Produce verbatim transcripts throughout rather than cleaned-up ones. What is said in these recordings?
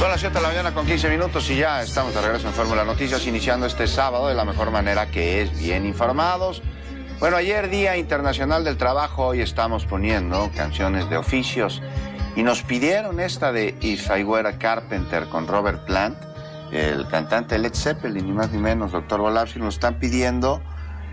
Son las siete de la mañana con quince minutos y ya estamos de regreso en Fórmula Noticias, iniciando este sábado de la mejor manera, que es bien informados. Bueno, ayer Día Internacional del Trabajo, hoy estamos poniendo canciones de oficios y nos pidieron esta de If I Were a Carpenter con Robert Plant, el cantante de Led Zeppelin, ni más ni menos, doctor Volapsky, nos están pidiendo.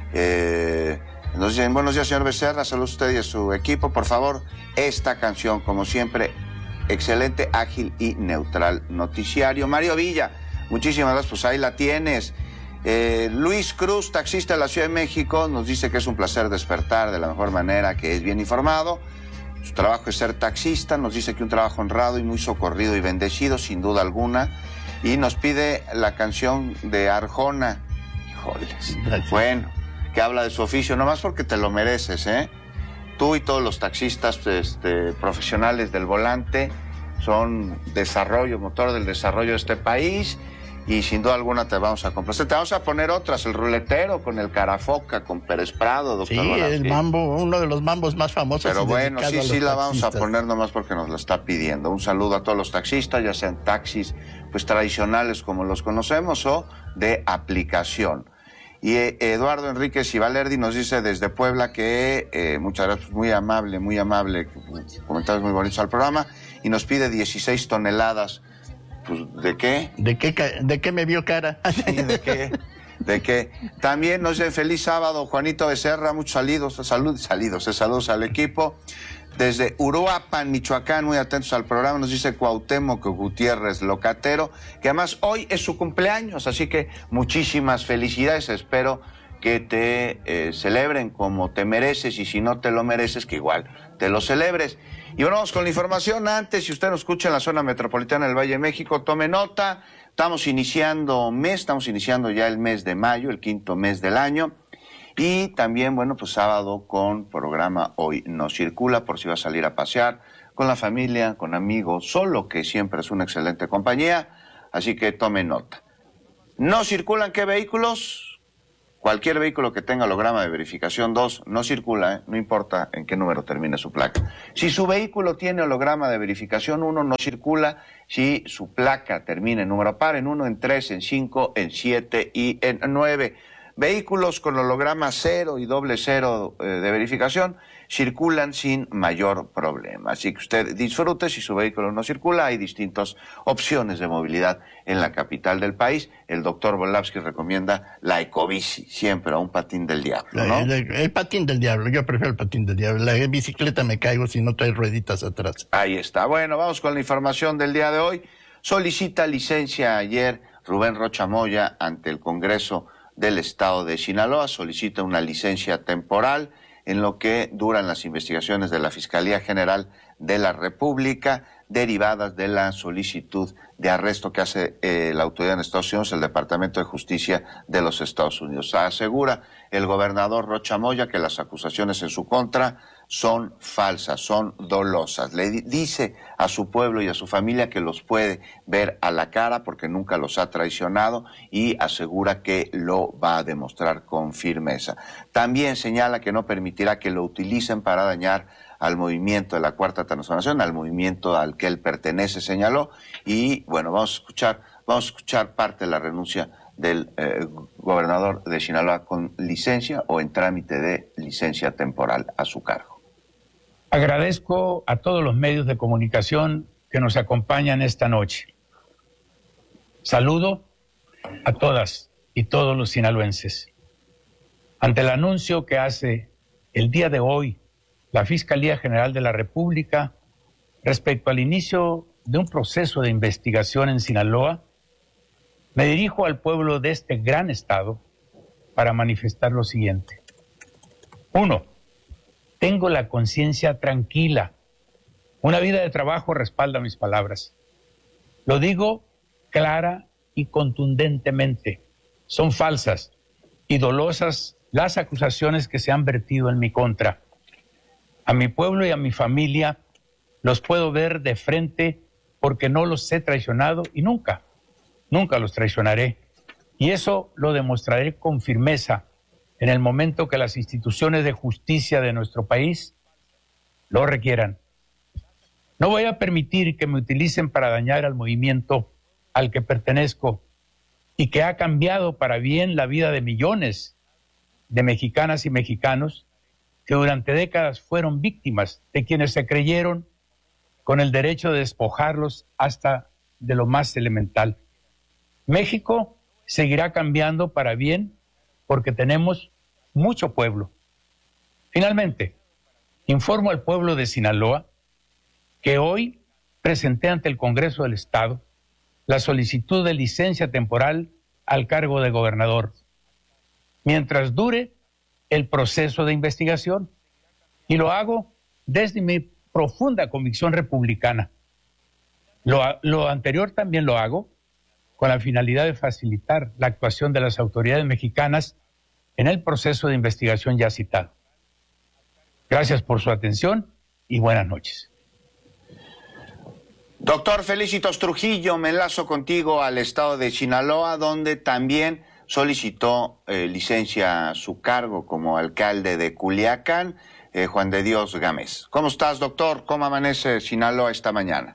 Eh, nos dicen, buenos días, señor Becerra, saludos a usted y a su equipo, por favor, esta canción, como siempre, excelente, ágil y neutral noticiario. Mario Villa, muchísimas gracias, pues ahí la tienes. Eh, Luis Cruz, taxista de la Ciudad de México, nos dice que es un placer despertar de la mejor manera, que es bien informado. Su trabajo es ser taxista, nos dice que un trabajo honrado y muy socorrido y bendecido, sin duda alguna. Y nos pide la canción de Arjona. Híjoles. Gracias. Bueno, que habla de su oficio, nomás porque te lo mereces, ¿eh? Tú y todos los taxistas este, profesionales del volante son desarrollo, motor del desarrollo de este país, y sin duda alguna te vamos a complacer. Te vamos a poner otras, el ruletero con el Carafoca, con Pérez Prado, doctor. Sí, Volapsky. El mambo, uno de los mambos más famosos. Pero bueno, sí, sí la vamos a taxistas. poner nomás porque nos la está pidiendo. Un saludo a todos los taxistas, ya sean taxis pues tradicionales como los conocemos o de aplicación. Y eh, Eduardo Enríquez y Valerdi nos dice desde Puebla que eh, muchas gracias, muy amable, muy amable, comentarios muy bonitos al programa, y nos pide dieciséis toneladas. Pues, ¿de qué? ¿De qué, de qué me vio cara? Sí, ¿de qué? ¿De qué? También nos dice feliz sábado, Juanito Becerra, muchos saludos, salud, salidos, saludos al equipo. Desde Uruapan, Michoacán, muy atentos al programa, nos dice Cuauhtémoc Gutiérrez Locatero, que además hoy es su cumpleaños, así que muchísimas felicidades, espero que te eh, celebren como te mereces, y si no te lo mereces, que igual te lo celebres. Y bueno, vamos con la información. Antes, si usted nos escucha en la zona metropolitana del Valle de México, tome nota, estamos iniciando mes, estamos iniciando ya el mes de mayo, el quinto mes del año. Y también, bueno, pues sábado con programa Hoy No Circula, por si va a salir a pasear con la familia, con amigos, solo, que siempre es una excelente compañía, así que tome nota. ¿No circulan qué vehículos? Cualquier vehículo que tenga holograma de verificación dos no circula, ¿eh? No importa en qué número termine su placa. Si su vehículo tiene holograma de verificación uno, no circula. Si su placa termina en número par, en uno, en tres, en cinco, en siete y en nueve. Vehículos con holograma cero y doble cero eh, de verificación circulan sin mayor problema. Así que usted disfrute. Si su vehículo no circula, hay distintas opciones de movilidad en la capital del país. El doctor Volapsky recomienda la ecobici, siempre a un patín del diablo, ¿no? El, el, el patín del diablo, yo prefiero el patín del diablo. La bicicleta me caigo si no trae rueditas atrás. Ahí está. Bueno, vamos con la información del día de hoy. Solicita licencia ayer Rubén Rocha Moya ante el Congreso del Estado de Sinaloa, solicita una licencia temporal en lo que duran las investigaciones de la Fiscalía General de la República derivadas de la solicitud de arresto que hace eh, la autoridad en Estados Unidos, el Departamento de Justicia de los Estados Unidos. Asegura el gobernador Rocha Moya que las acusaciones en su contra son falsas, son dolosas. Le dice a su pueblo y a su familia que los puede ver a la cara porque nunca los ha traicionado, y asegura que lo va a demostrar con firmeza. También señala que no permitirá que lo utilicen para dañar al movimiento de la Cuarta Transformación, al movimiento al que él pertenece, señaló. Y bueno, vamos a escuchar, vamos a escuchar parte de la renuncia del eh, gobernador de Sinaloa con licencia o en trámite de licencia temporal a su cargo. Agradezco a todos los medios de comunicación que nos acompañan esta noche. Saludo a todas y todos los sinaloenses. Ante el anuncio que hace el día de hoy la Fiscalía General de la República respecto al inicio de un proceso de investigación en Sinaloa, me dirijo al pueblo de este gran estado para manifestar lo siguiente. Uno, tengo la conciencia tranquila. Una vida de trabajo respalda mis palabras. Lo digo clara y contundentemente. Son falsas y dolosas las acusaciones que se han vertido en mi contra. A mi pueblo y a mi familia los puedo ver de frente porque no los he traicionado y nunca, nunca los traicionaré. Y eso lo demostraré con firmeza en el momento que las instituciones de justicia de nuestro país lo requieran. No voy a permitir que me utilicen para dañar al movimiento al que pertenezco y que ha cambiado para bien la vida de millones de mexicanas y mexicanos que durante décadas fueron víctimas de quienes se creyeron con el derecho de despojarlos hasta de lo más elemental. México seguirá cambiando para bien porque tenemos mucho pueblo. Finalmente, informo al pueblo de Sinaloa que hoy presenté ante el Congreso del Estado la solicitud de licencia temporal al cargo de gobernador, mientras dure el proceso de investigación, y lo hago desde mi profunda convicción republicana. Lo, lo anterior también lo hago con la finalidad de facilitar la actuación de las autoridades mexicanas en el proceso de investigación ya citado. Gracias por su atención y buenas noches. Doctor Felicitos Trujillo, me enlazo contigo al estado de Sinaloa, donde también solicitó eh, licencia a su cargo como alcalde de Culiacán, eh, Juan de Dios Gámez. ¿Cómo estás, doctor? ¿Cómo amanece Sinaloa esta mañana?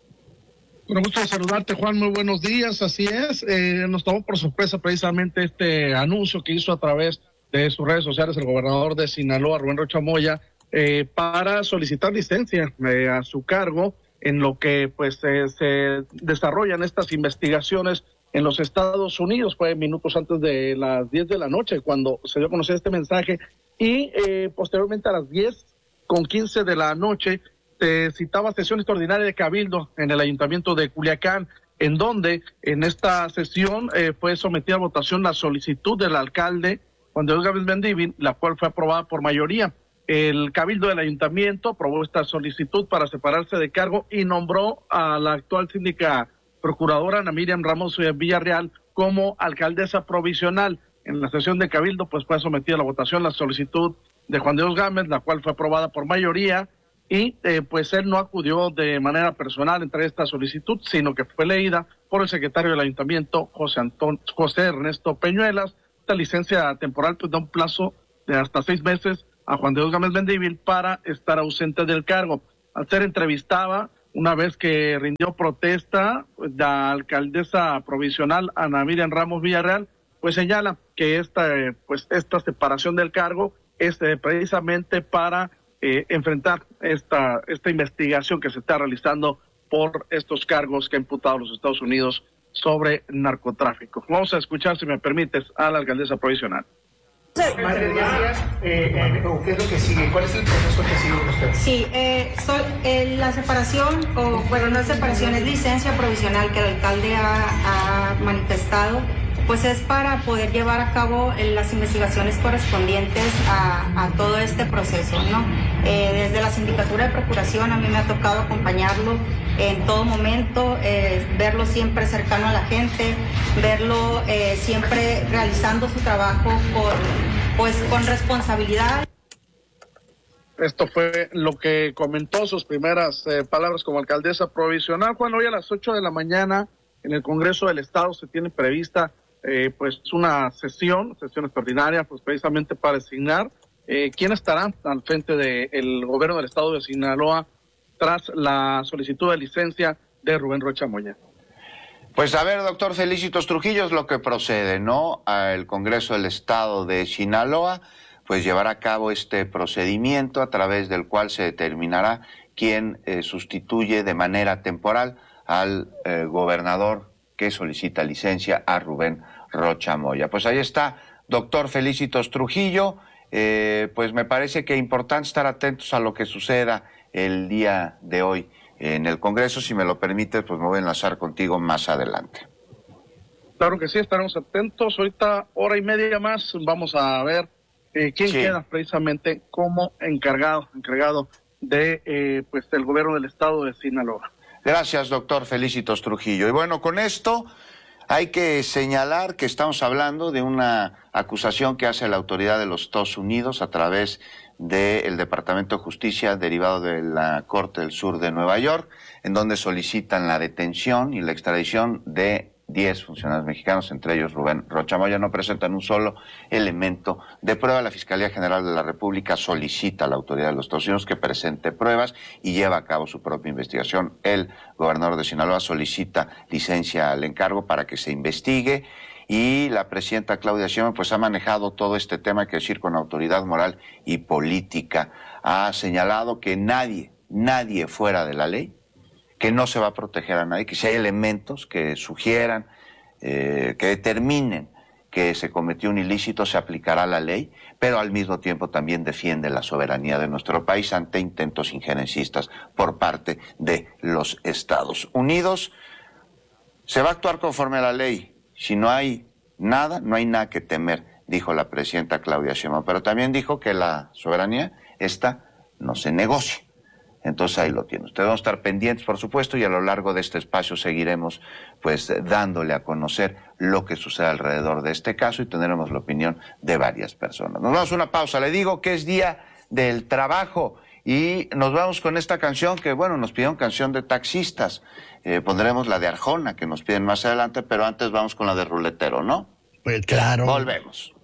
Con gusto de saludarte, Juan, muy buenos días, así es. Eh, nos tomó por sorpresa precisamente este anuncio que hizo a través de sus redes sociales el gobernador de Sinaloa, Rubén Rocha Moya, eh, para solicitar licencia eh, a su cargo en lo que pues eh, se desarrollan estas investigaciones en los Estados Unidos. Fue minutos antes de las diez de la noche cuando se dio a conocer este mensaje, y eh, posteriormente a las diez con quince de la noche se citaba sesión extraordinaria de Cabildo en el Ayuntamiento de Culiacán, en donde en esta sesión eh, fue sometida a votación la solicitud del alcalde Juan de Dios Gámez Mendívil, la cual fue aprobada por mayoría. El Cabildo del Ayuntamiento aprobó esta solicitud para separarse de cargo y nombró a la actual síndica procuradora Ana Miriam Ramos Villarreal como alcaldesa provisional. En la sesión de Cabildo pues fue sometida a la votación la solicitud de Juan de Dios Gámez, la cual fue aprobada por mayoría, y eh, pues él no acudió de manera personal a entregar esta solicitud, sino que fue leída por el secretario del Ayuntamiento, José Antón, José Ernesto Peñuelas. Esta licencia temporal pues da un plazo de hasta seis meses a Juan de Dios Gámez Mendívil para estar ausente del cargo. Al ser entrevistada, una vez que rindió protesta, la alcaldesa provisional Ana Miriam Ramos Villarreal pues señala que esta eh, pues esta separación del cargo es eh, precisamente para eh, enfrentar esta esta investigación que se está realizando por estos cargos que ha imputado los Estados Unidos sobre narcotráfico. Vamos a escuchar, si me permites, a la alcaldesa provisional. Más de diez días, eh, eh, ¿o qué es lo que sigue? ¿Cuál es el proceso que sigue usted? Sí, eh, so, eh, la separación, o bueno, no es separación, es licencia provisional que el alcalde ha, ha manifestado, pues es para poder llevar a cabo eh, las investigaciones correspondientes a, a todo este proceso, ¿no? Eh, desde la sindicatura de procuración a mí me ha tocado acompañarlo en todo momento, eh, verlo siempre cercano a la gente, verlo eh, siempre realizando su trabajo con, pues, con responsabilidad. Esto fue lo que comentó, sus primeras eh, palabras como alcaldesa provisional. Juan, hoy a las ocho de la mañana en el Congreso del Estado se tiene prevista eh, pues una sesión, sesión extraordinaria, pues precisamente para designar eh, quién estará al frente del gobierno del Estado de Sinaloa tras la solicitud de licencia de Rubén Rocha Moya. Pues a ver, doctor Felicitos Trujillo, es lo que procede, ¿no? Al Congreso del Estado de Sinaloa, pues llevará a cabo este procedimiento a través del cual se determinará quién eh, sustituye de manera temporal al eh, gobernador que solicita licencia, a Rubén Rocha Moya. Pues ahí está, doctor Felicitos Trujillo. Eh, pues me parece que es importante estar atentos a lo que suceda el día de hoy en el Congreso. Si me lo permites, pues me voy a enlazar contigo más adelante. Claro que sí, estaremos atentos. Ahorita, hora y media más, vamos a ver eh, quién sí. queda precisamente como encargado, encargado de eh, pues el gobierno del Estado de Sinaloa. Gracias, doctor Felicitos Trujillo. Y bueno, con esto hay que señalar que estamos hablando de una acusación que hace la autoridad de los Estados Unidos a través del Departamento de Justicia derivado de la Corte del Sur de Nueva York, en donde solicitan la detención y la extradición de diez funcionarios mexicanos, entre ellos Rubén Rocha Moya, no presentan un solo elemento de prueba. La Fiscalía General de la República solicita a la autoridad de los Estados Unidos que presente pruebas y lleva a cabo su propia investigación. El gobernador de Sinaloa solicita licencia al encargo para que se investigue, y la presidenta Claudia Sheinbaum pues ha manejado todo este tema, hay que decir, con autoridad moral y política. Ha señalado que nadie, nadie fuera de la ley, que no se va a proteger a nadie, que si hay elementos que sugieran, eh, que determinen que se cometió un ilícito, se aplicará la ley, pero al mismo tiempo también defiende la soberanía de nuestro país ante intentos injerencistas por parte de los Estados Unidos. Se va a actuar conforme a la ley. Si no hay nada, no hay nada que temer, dijo la presidenta Claudia Sheinbaum, pero también dijo que la soberanía, esta, no se negocia. Entonces ahí lo tiene. Ustedes van a estar pendientes, por supuesto, y a lo largo de este espacio seguiremos pues dándole a conocer lo que sucede alrededor de este caso y tendremos la opinión de varias personas. Nos vamos a una pausa. Le digo que es Día del Trabajo y nos vamos con esta canción que, bueno, nos pidieron canción de taxistas. Eh, pondremos la de Arjona que nos piden más adelante, pero antes vamos con la de Ruletero, ¿no? Pues claro. Volvemos.